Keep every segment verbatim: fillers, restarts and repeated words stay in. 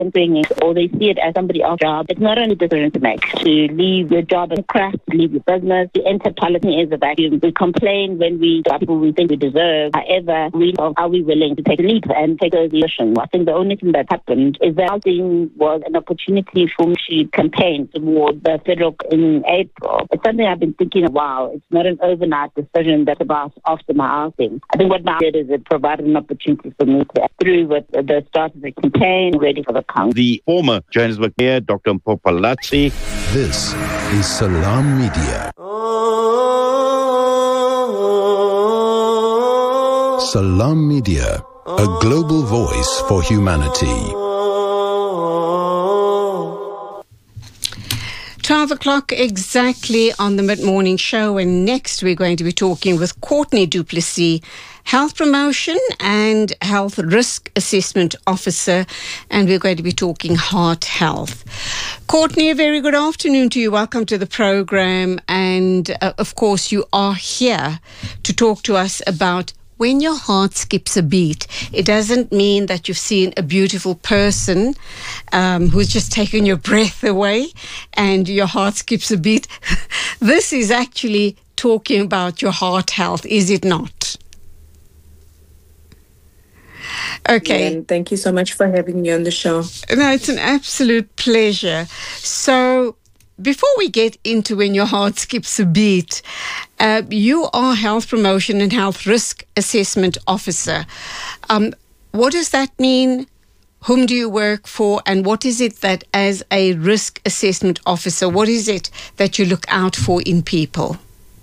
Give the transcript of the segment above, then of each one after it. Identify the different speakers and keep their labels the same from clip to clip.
Speaker 1: bringing, or they see it as somebody else's job. It's not only a decision to make, to leave your job and craft, to leave your business, to enter politics is a vacuum. We complain when we do people we think we deserve. However, we are we willing to take a leap and take a position? I think the only thing that happened is that housing was an opportunity for me to campaign towards the federal in April. It's something I've been thinking of. Wow, it's not an overnight decision that's about after my housing. I think what my did is it provided an opportunity for me to through with the start of the campaign, ready for the count.
Speaker 2: The former Johannesburg Mayor, Doctor Mpho Phalatse.
Speaker 3: This is Salam Media. Salam Media, a global voice for humanity.
Speaker 4: twelve o'clock exactly on the Mid-Morning Show, and next we're going to be talking with Courtney du Plessis, Health Promotion and Health Risk Assessment Officer, and we're going to be talking heart health. Courtney, a very good afternoon to you. Welcome to the program, and uh, of course you are here to talk to us about when your heart skips a beat. It doesn't mean that you've seen a beautiful person um, who's just taken your breath away and your heart skips a beat. This is actually talking about your heart health, is it not? Okay.
Speaker 5: And thank you so much for having me on the show.
Speaker 4: No, it's an absolute pleasure. So, before we get into when your heart skips a beat, uh, you are Health Promotion and Health Risk Assessment Officer. Um, what does that mean? Whom do you work for? And what is it that, as a risk assessment officer, what is it that you look out for in people?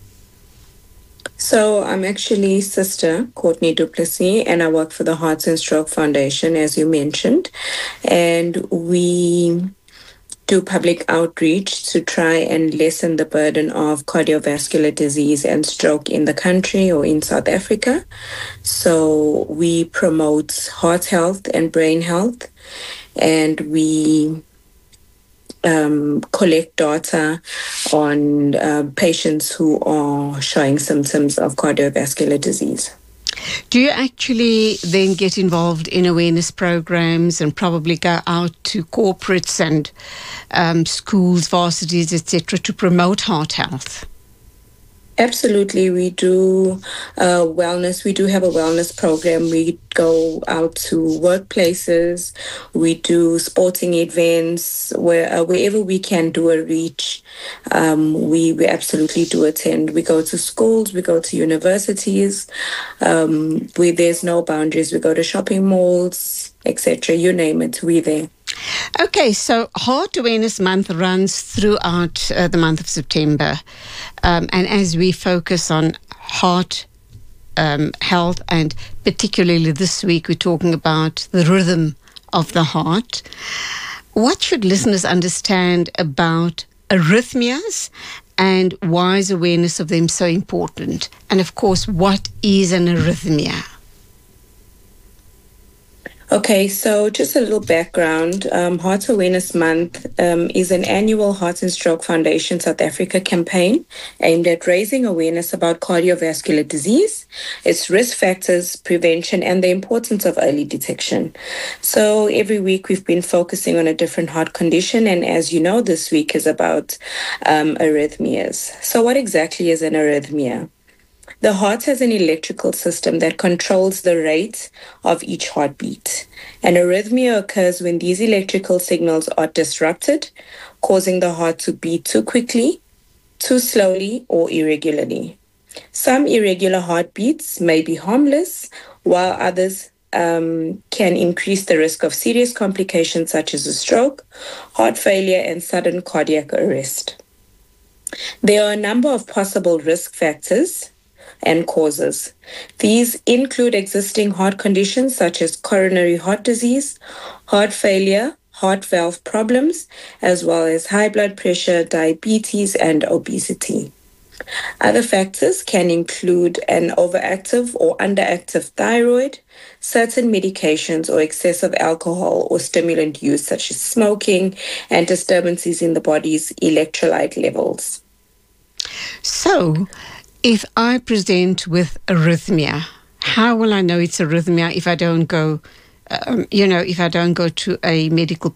Speaker 5: So I'm actually Sister Courtney du Plessis, and I work for the Hearts and Stroke Foundation, as you mentioned. And we do public outreach to try and lessen the burden of cardiovascular disease and stroke in the country or in South Africa. So we promote heart health and brain health, and we um, collect data on uh, patients who are showing symptoms of cardiovascular disease.
Speaker 4: Do you actually then get involved in awareness programs and probably go out to corporates and um, schools, varsities, et cetera, to promote heart health?
Speaker 5: Absolutely. We do uh, wellness. We do have a wellness program. We go out to workplaces. We do sporting events. Where, uh, wherever we can do a reach, um, we, we absolutely do attend. We go to schools. We go to universities. Um, we, there's no boundaries. We go to shopping malls, et cetera. You name it, we're there.
Speaker 4: Okay, so Heart Awareness Month runs throughout uh, the month of September. Um, and as we focus on heart um, health, and particularly this week, we're talking about the rhythm of the heart. What should listeners understand about arrhythmias, and why is awareness of them so important? And of course, what is an arrhythmia?
Speaker 5: Okay, so just a little background. Um, Heart Awareness Month um, is an annual Heart and Stroke Foundation South Africa campaign aimed at raising awareness about cardiovascular disease, its risk factors, prevention, and the importance of early detection. So every week we've been focusing on a different heart condition, and as you know, this week is about um, arrhythmias. So what exactly is an arrhythmia? The heart has an electrical system that controls the rate of each heartbeat. An arrhythmia occurs when these electrical signals are disrupted, causing the heart to beat too quickly, too slowly, or irregularly. Some irregular heartbeats may be harmless, while others um, can increase the risk of serious complications such as a stroke, heart failure, and sudden cardiac arrest. There are a number of possible risk factors and causes. These include existing heart conditions such as coronary heart disease, heart failure, heart valve problems, as well as high blood pressure, diabetes, and obesity. Other factors can include an overactive or underactive thyroid, certain medications or excessive alcohol or stimulant use such as smoking, and disturbances in the body's electrolyte levels.
Speaker 4: So, if I present with arrhythmia, how will I know it's arrhythmia if I don't go um, you know, if I don't go to a medical